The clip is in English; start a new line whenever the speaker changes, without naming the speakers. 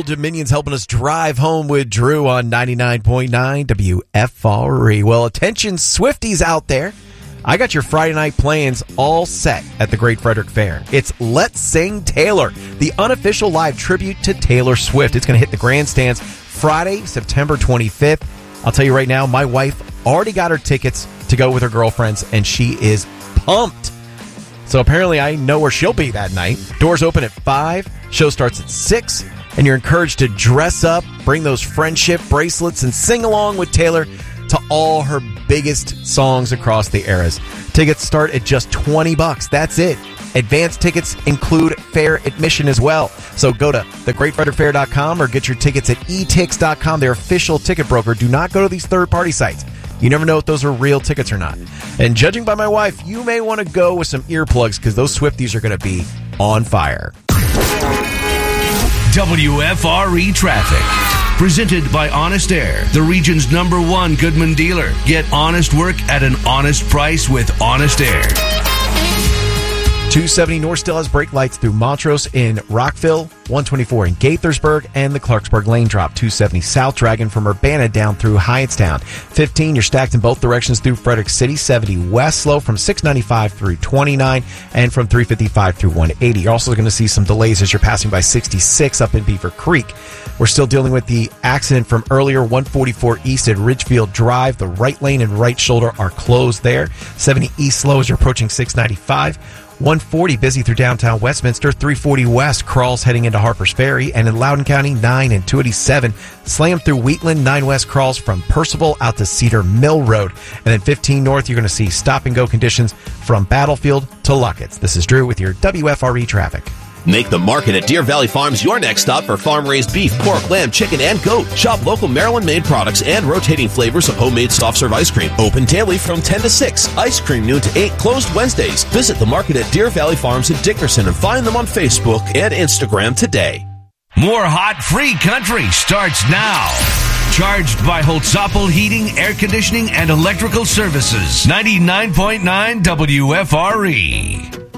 Dominion's helping us drive home with Drew on 99.9 WFRE. Well, attention Swifties out there. I got your Friday night plans all set at the Great Frederick Fair. It's Let's Sing Taylor, the unofficial live tribute to Taylor Swift. It's going to hit the grandstands Friday, September 25th. I'll tell you right now, my wife already got her tickets to go with her girlfriends, and she is pumped. So apparently I know where she'll be that night. Doors open at 5, show starts at 6, and you're encouraged to dress up, bring those friendship bracelets, and sing along with Taylor to all her biggest songs across the eras. Tickets start at just $20. That's it. Advanced tickets include fair admission as well. So go to thegreatfrederickfair.com or get your tickets at etix.com, their official ticket broker. Do not go to these third-party sites. You never know if those are real tickets or not. And judging by my wife, you may want to go with some earplugs because those Swifties are going to be on fire.
WFRE Traffic. Presented by Honest Air, the region's #1 Goodman dealer. Get honest work at an honest price with Honest Air.
270 North still has brake lights through Montrose in Rockville, 124 in Gaithersburg, and the Clarksburg lane drop. 270 South Dragon from Urbana down through Hyattstown. 15, you're stacked in both directions through Frederick City. 70 West slow from 695 through 29, and from 355 through 180. You're also going to see some delays as you're passing by 66 up in Beaver Creek. We're still dealing with the accident from earlier, 144 East at Ridgefield Drive. The right lane and right shoulder are closed there. 70 East slow as you're approaching 695. 140 busy through downtown Westminster. 340 West crawls heading into Harpers Ferry. And in Loudoun County, 9 and 287 slam through Wheatland. 9 West crawls from Percival out to Cedar Mill Road. And then 15 North, you're going to see stop-and-go conditions from Battlefield to Luckett's. This is Drew with your WFRE traffic.
Make the market at Deer Valley Farms your next stop for farm-raised beef, pork, lamb, chicken, and goat. Shop local Maryland-made products and rotating flavors of homemade soft-serve ice cream. Open daily from 10 to 6. Ice cream noon to 8. Closed Wednesdays. Visit the market at Deer Valley Farms in Dickerson and find them on Facebook and Instagram today.
More hot free country starts now. Charged by Holtzapfel Heating, Air Conditioning, and Electrical Services. 99.9 WFRE.